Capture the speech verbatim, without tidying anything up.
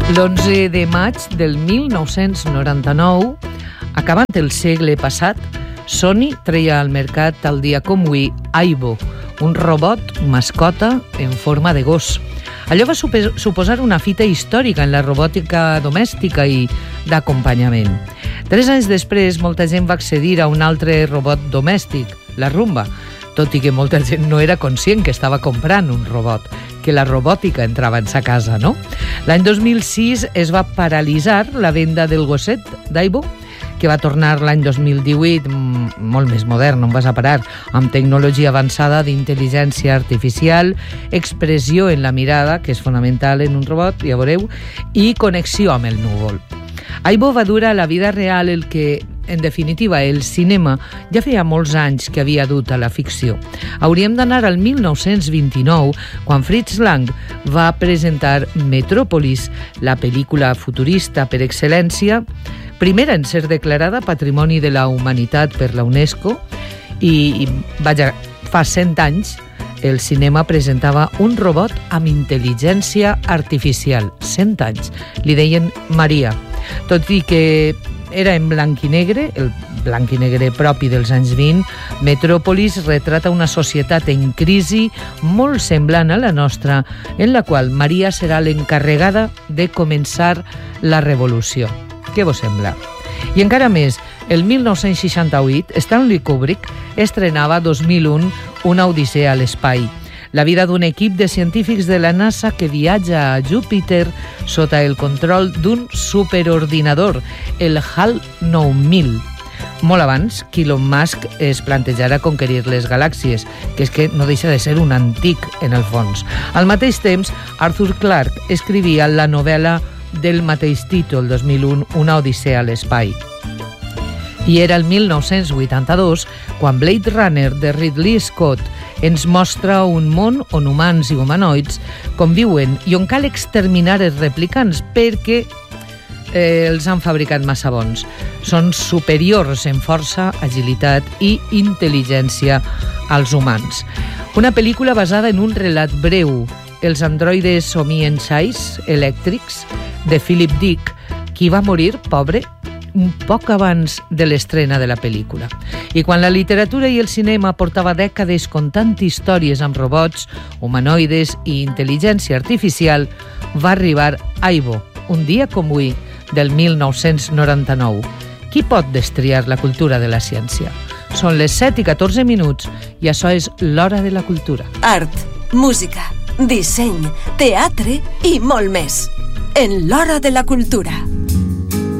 l'onze de maig del mil nou-cents noranta-nou, acabant el segle passat, Sony treia al mercat tal dia com avui Aibo, un robot mascota en forma de gos. Allò va suposar una fita històrica en la robòtica domèstica i d'acompanyament. Tres anys després, molta gent va accedir a un altre robot domèstic, la Rumba, tot i que molta gent no era conscient que estava comprant un robot, que la robòtica entrava en sa casa, no? L'any dos mil sis es va paralitzar la venda del gosset d'Aibo, que va tornar l'any dos mil divuit molt més modern, on vas a parar, amb tecnologia avançada d'intel·ligència artificial, expressió en la mirada, que és fonamental en un robot, ja veureu, i connexió amb el núvol. Aibo va dur a la vida real el que, en definitiva, el cinema ja feia molts anys que havia dut a la ficció. Hauríem d'anar al mil nou-cents vint-i-nou, quan Fritz Lang va presentar Metròpolis, la pel·lícula futurista per excel·lència, primera en ser declarada Patrimoni de la Humanitat per la UNESCO, i, i vaja, fa cent anys el cinema presentava un robot amb intel·ligència artificial. cent anys. Li deien Maria. Tot i que era en blanc i negre, el blanc i negre propi dels anys vint, Metròpolis retrata una societat en crisi molt semblant a la nostra, en la qual Maria serà l'encarregada de començar la revolució. Què vos sembla? I encara més, el mil nou-cents seixanta-vuit, Stanley Kubrick estrenava dos mil un Una odissea a l'espai, la vida d'un equip de científics de la NASA que viatja a Júpiter sota el control d'un superordinador, el HAL nou mil. Molt abans que Elon Musk es plantejara conquerir les galàxies, que és que no deixa de ser un antic en el fons. Al mateix temps, Arthur Clarke escrivia la novel·la del mateix títol, dos mil un, Una odissea a l'espai. I era el mil nou-cents vuitanta-dos quan Blade Runner de Ridley Scott ens mostra un món on humans i humanoids conviuen i on cal exterminar els replicants perquè eh, els han fabricat massa bons. Són superiors en força, agilitat i intel·ligència als humans. Una pel·lícula basada en un relat breu, Els androides somien xais elèctrics, de Philip Dick, qui va morir, pobre, un poc abans de l'estrena de la pel·lícula. I quan la literatura i el cinema portava dècades contant històries amb robots, humanoides i intel·ligència artificial, va arribar Aibo, un dia com avui, del mil nou-cents noranta-nou. Qui pot destriar la cultura de la ciència? Són les set i catorze minuts i això és l'Hora de la Cultura. Art, música, disseny, teatre i molt més. En l'Hora de la Cultura.